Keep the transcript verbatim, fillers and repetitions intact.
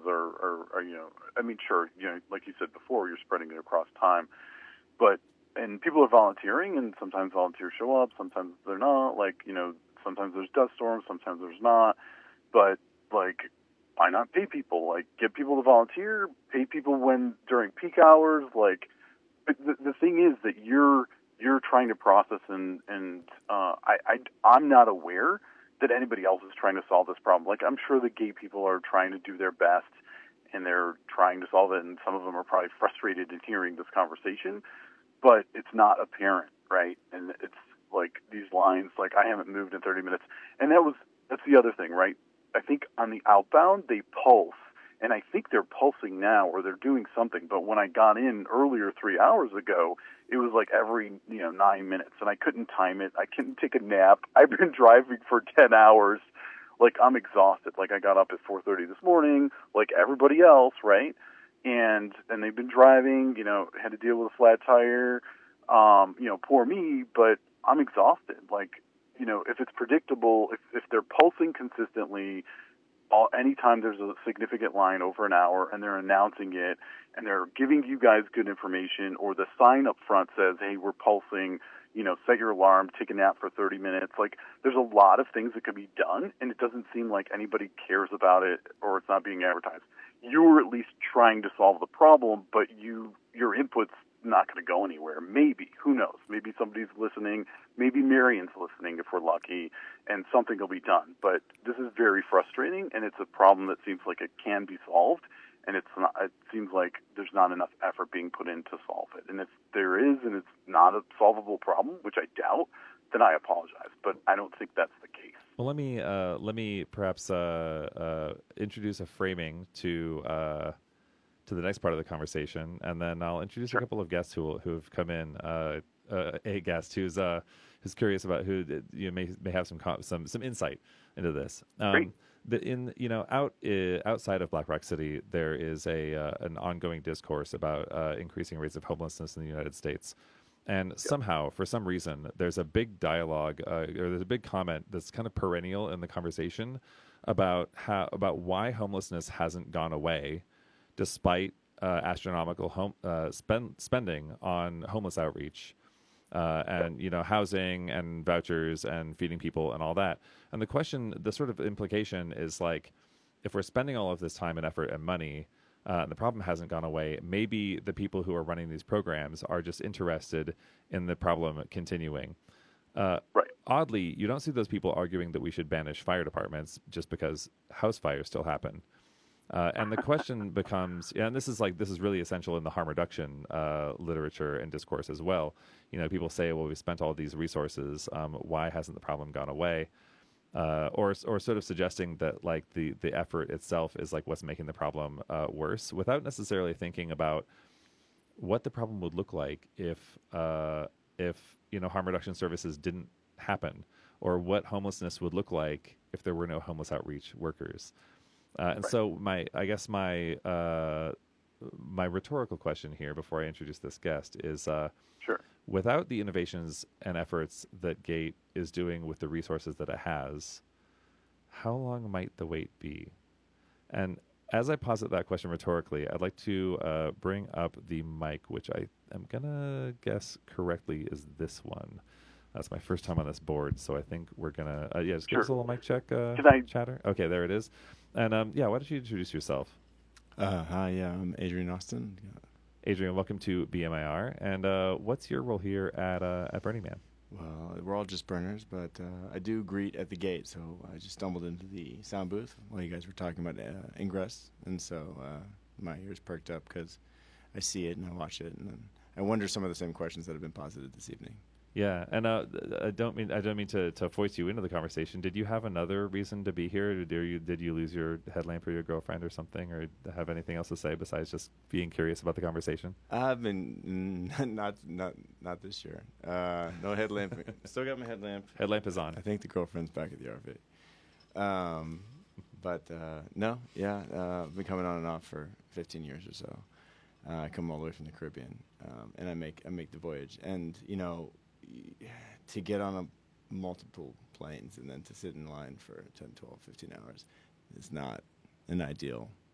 are, are, are, you know, I mean, sure, you know, like you said before, you're spreading it across time, but, and people are volunteering, and sometimes volunteers show up, sometimes they're not, like, you know, sometimes there's dust storms, sometimes there's not, but, like, why not pay people? Like, get people to volunteer, pay people when, during peak hours, like, but the, the thing is that you're, you're trying to process, and, and, uh, I, I, I'm not aware that anybody else is trying to solve this problem. Like, I'm sure the gay people are trying to do their best, and they're trying to solve it, and some of them are probably frustrated in hearing this conversation, but it's not apparent, right? And it's like these lines, like, I haven't moved in thirty minutes. And that was, that's the other thing, right? I think on the outbound, they pulse, and I think they're pulsing now, or they're doing something. But when I got in earlier three hours ago, it was like every, you know, nine minutes, and I couldn't time it. I couldn't take a nap. I've been driving for ten hours. Like, I'm exhausted. Like, I got up at four thirty this morning, like everybody else, right? And and they've been driving, you know, had to deal with a flat tire. Um, you know, poor me, but I'm exhausted. Like, you know, if it's predictable, if, if they're pulsing consistently, all, anytime there's a significant line over an hour, and they're announcing it, and they're giving you guys good information, or the sign up front says, hey, we're pulsing, you know, set your alarm, take a nap for thirty minutes. Like, there's a lot of things that could be done, and it doesn't seem like anybody cares about it, or it's not being advertised. You're at least trying to solve the problem, but you, your input's not going to go anywhere. Maybe. Who knows? Maybe somebody's listening. Maybe Marion's listening if we're lucky, and something will be done. But this is very frustrating, and it's a problem that seems like it can be solved, and it's not, it seems like there's not enough effort being put in to solve it. And if there is, and it's not a solvable problem, which I doubt, then I apologize. But I don't think that's the case. Well, let me uh, let me perhaps uh, uh, introduce a framing to uh, to the next part of the conversation, and then I'll introduce Sure. a couple of guests who will, who have come in. Uh, uh, a guest who's uh, who's curious about who you know, may may have some co- some some insight into this. Um, Great. The, in you know out uh, outside of Black Rock City, there is a uh, an ongoing discourse about uh, increasing rates of homelessness in the United States. And yep. somehow, for some reason, there's a big dialogue, uh, or there's a big comment that's kind of perennial in the conversation about how about why homelessness hasn't gone away, despite uh, astronomical home uh, spend, spending on homeless outreach, uh, and you know housing and vouchers and feeding people and all that. And the question, the sort of implication is like, if we're spending all of this time and effort and money, Uh, and the problem hasn't gone away, maybe the people who are running these programs are just interested in the problem continuing. Uh, right. Oddly, you don't see those people arguing that we should banish fire departments just because house fires still happen. Uh, and the question becomes, yeah, and this is like this is really essential in the harm reduction uh, literature and discourse as well. You know, people say, well, we spent all these resources. Um, why hasn't the problem gone away? Uh, or or sort of suggesting that like the, the effort itself is like what's making the problem uh, worse, without necessarily thinking about what the problem would look like if uh, if you know harm reduction services didn't happen, or what homelessness would look like if there were no homeless outreach workers. Uh, and right. so my I guess my uh, my rhetorical question here before I introduce this guest is. Uh, Sure. Without the innovations and efforts that GATE is doing with the resources that it has, how long might the wait be? And as I posit that question rhetorically, I'd like to uh, bring up the mic, which I am going to guess correctly is this one. That's my first time on this board, so I think we're going to... Uh, yeah, just give Sure. us a little mic check, uh, Can I... chatter. Okay, there it is. And um, yeah, why don't you introduce yourself? Uh, hi, yeah, I'm Adrian Austin. Yeah. Adrian, welcome to B M I R. And uh, what's your role here at uh, at Burning Man? Well, we're all just burners, but uh, I do greet at the gate. So I just stumbled into the sound booth while you guys were talking about uh, ingress, and so uh, my ears perked up because I see it and I watch it, and then I wonder some of the same questions that have been posited this evening. Yeah, and uh, I don't mean I don't mean to, to foist you into the conversation. Did you have another reason to be here? Did you did you lose your headlamp or your girlfriend or something, or have anything else to say besides just being curious about the conversation? I've been mm, not not not this year. Uh, no headlamp. Still got my headlamp. Headlamp is on. I think the girlfriend's back at the R V. Um, but uh, no, yeah, uh, I've been coming on and off for fifteen years or so. Uh, I come all the way from the Caribbean, um, and I make I make the voyage, and you know. To get on a multiple planes and then to sit in line for ten, twelve, fifteen hours is not an ideal